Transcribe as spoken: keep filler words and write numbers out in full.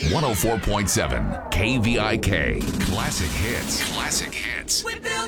one oh four point seven K V I K. Classic hits. Classic hits. We build